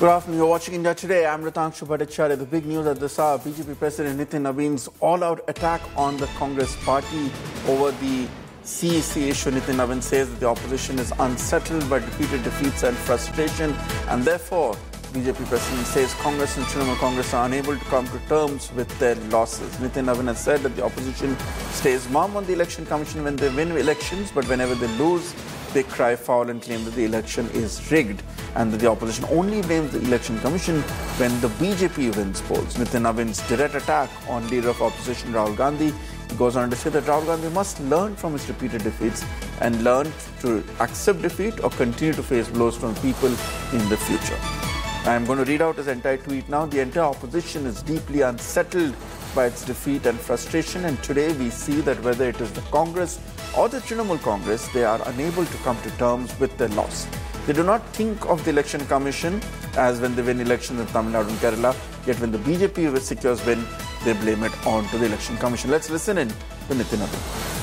Good afternoon. You're watching India Today. I'm Ritangshu Bhattacharya. The big news at this hour, BJP President Nitin Nabin's all-out attack on the Congress party over the CEC issue. Nitin Nabin says that the opposition is unsettled by repeated defeats and frustration, and therefore, BJP President says Congress and Trinamool Congress are unable to come to terms with their losses. Nitin Nabin has said that the opposition stays mum on the Election Commission when they win elections, but whenever they lose, they cry foul and claim that the election is rigged, and that the opposition only blames the Election Commission when the BJP wins polls. Nitin Nabin's direct attack on leader of opposition Rahul Gandhi. He goes on to say that Rahul Gandhi must learn from his repeated defeats and learn to accept defeat or continue to face blows from people in the future. I'm going to read out his entire tweet now. The entire opposition is deeply unsettled by its defeat and frustration, and today we see that whether it is the Congress or the Trinamool Congress, they are unable to come to terms with their loss. They do not think of the Election Commission as when they win elections in Tamil Nadu and Kerala, yet when the BJP secures win, they blame it on to the Election Commission. Let's listen in to Nitin Nabin.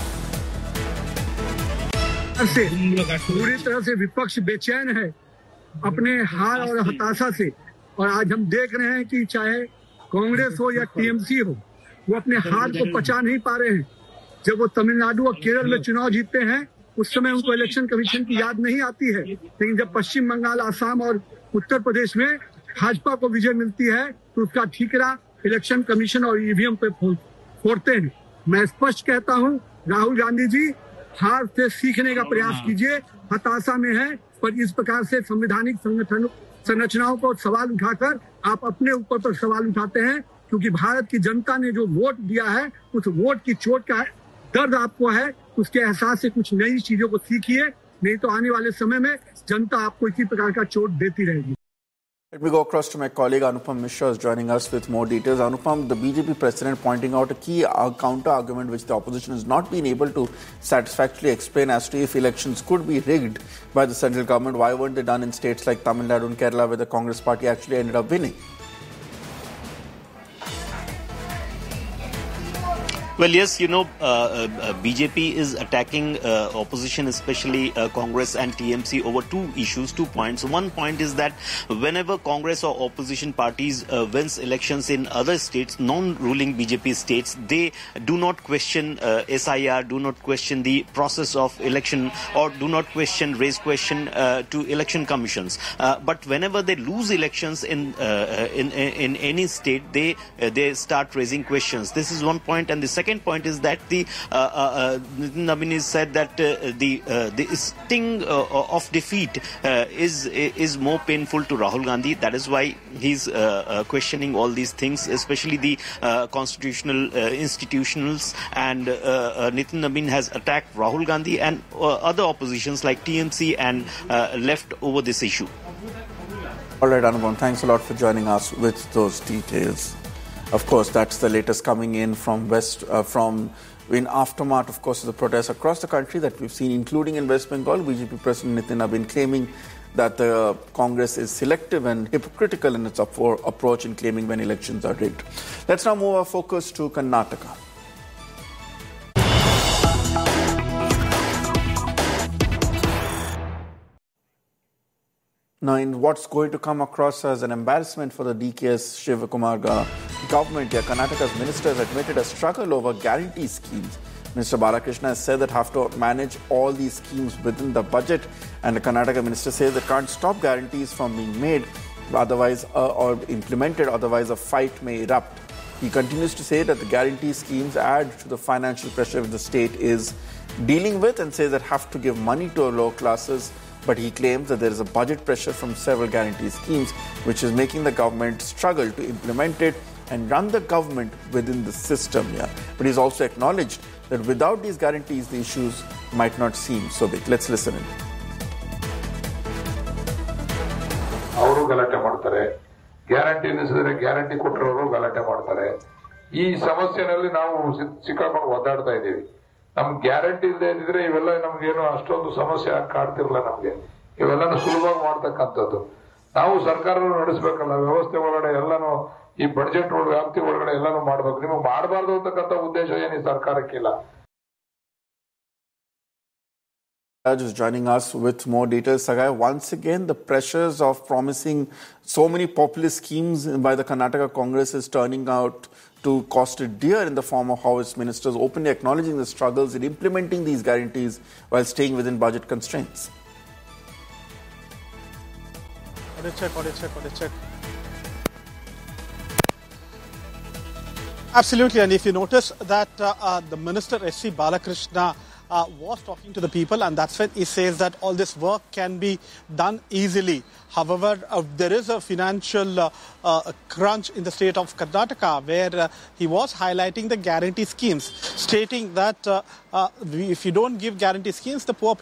पूरी तरह से विपक्ष बेचैन है अपने हार और हताशा से, और आज हम देख रहे हैं कि चाहे कांग्रेस हो या टीएमसी हो, वो अपने हार को पचा नहीं पा रहे हैं। जब वो तमिलनाडु और केरल में चुनाव जीतते हैं उस समय उनको इलेक्शन कमीशन की याद नहीं आती है, लेकिन जब पश्चिम बंगाल, आसाम और उत्तर प्रदेश में भाजपा को विजय मिलती है तो उसका ठीकरा इलेक्शन कमीशन और ईवीएम पे फोड़ते हैं। मैं स्पष्ट कहता हूं, राहुल गांधी जी, हार से सीखने का प्रयास कीजिए। हताशा में है, पर इस प्रकार से संवैधानिक संरचनाओं को सवाल उठाकर आप अपने ऊपर पर सवाल उठाते हैं, क्योंकि भारत की जनता ने जो वोट दिया है उस वोट की चोट का दर्द आपको है। उसके एहसास से कुछ नई चीजों को सीखिए, नहीं तो आने वाले समय में जनता आपको इसी प्रकार का चोट देती रहेगी। Let me go across to my colleague Anupam Mishra is joining us with more details. Anupam, the BJP president pointing out a key counter-argument which the opposition has not been able to satisfactorily explain as to if elections could be rigged by the central government. Why weren't they done in states like Tamil Nadu and Kerala where the Congress party actually ended up winning? Well, yes, BJP is attacking opposition, especially Congress and TMC, over two issues, 2 points. One point is that whenever Congress or opposition parties wins elections in other states, non-ruling BJP states, they do not question SIR, do not question the process of election, or do not raise question to election commissions. But whenever they lose elections in any state, they start raising questions. This is one point, and the second point is that the Nitin Nabin has said that the sting of defeat is more painful to Rahul Gandhi. That is why he's questioning all these things, especially the constitutional institutionals. And Nitin Nabin has attacked Rahul Gandhi and other oppositions like TMC and left over this issue. All right, Anupam, thanks a lot for joining us with those details. Of course, that's the latest coming in from in aftermath, of course, of the protests across the country that we've seen, including in West Bengal. BJP President Nitin Nabin claiming that the Congress is selective and hypocritical in its approach in claiming when elections are rigged. Let's now move our focus to Karnataka. Now, in what's going to come across as an embarrassment for the DKS Shivakumar government, Karnataka's ministers admitted a struggle over guarantee schemes. Minister Balakrishna has said that have to manage all these schemes within the budget, and the Karnataka minister says they can't stop guarantees from being made, otherwise or implemented, otherwise a fight may erupt. He continues to say that the guarantee schemes add to the financial pressure the state is dealing with, and says that have to give money to lower classes. But he claims that there is a budget pressure from several guarantee schemes, which is making the government struggle to implement it and run the government within the system here. But he's also acknowledged that without these guarantees, the issues might not seem so big. Let's listen in. ಅವರು ಗಲಾಟೆ ಮಾಡ್ತಾರೆ, guarantee ನಿಲ್ಲಿಸಿದ್ರೆ guarantee ಕೊಟ್ಟರವರು ಗಲಾಟೆ ಮಾಡ್ತಾರೆ. ಈ ಸಮಸ್ಯೆನಲ್ಲಿ ನಾವು ಸಿಕ್ಕಾಕೊಂಡು ಒದ್ದಾಡ್ತಾ ಇದ್ದೀವಿ. ನಮ್ ಗ್ಯಾರಂಟಿ ಇಲ್ಲದೆ ಇದ್ರೆ ಇವೆಲ್ಲ ನಮ್ಗೇನು ಅಷ್ಟೊಂದು ಸಮಸ್ಯೆ ಕಾಡ್ತಿರಲ್ಲ. ನಮ್ಗೆ ಇವೆಲ್ಲನೂ ಸುಲಭವಾಗಿ ಮಾಡ್ತಕ್ಕಂಥದ್ದು. ನಾವು ಸರ್ಕಾರ ನಡೆಸಬೇಕಲ್ಲ, ವ್ಯವಸ್ಥೆ ಒಳಗಡೆ ಎಲ್ಲಾನು ಈ ಬಡ್ಜೆಟ್ ವ್ಯಾಪ್ತಿ ಒಳಗಡೆ ಎಲ್ಲಾನು ಮಾಡ್ಬೇಕು. ನಿಮಗೆ ಮಾಡಬಾರ್ದು ಅಂತಕ್ಕಂಥ ಉದ್ದೇಶ ಏನು ಈ ಸರ್ಕಾರಕ್ಕಿಲ್ಲ. Raj is joining us with more details. Sagai, once again, the pressures of promising so many populist schemes by the Karnataka Congress is turning out to cost it dear in the form of how its ministers openly acknowledging the struggles in implementing these guarantees while staying within budget constraints. Check. Absolutely, and if you notice that the Minister S.C. Balakrishna was talking to the people, and that's when he says that all this work can be done easily. However, there is a financial crunch in the state of Karnataka where he was highlighting the guarantee schemes, stating that if you don't give guarantee schemes, the poor people